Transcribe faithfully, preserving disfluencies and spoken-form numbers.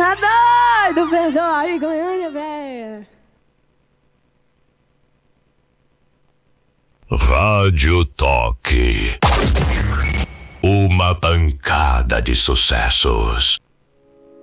Tá doido, perdoa aí, Goiânia, véia. Rádio Toque. Uma pancada de sucessos.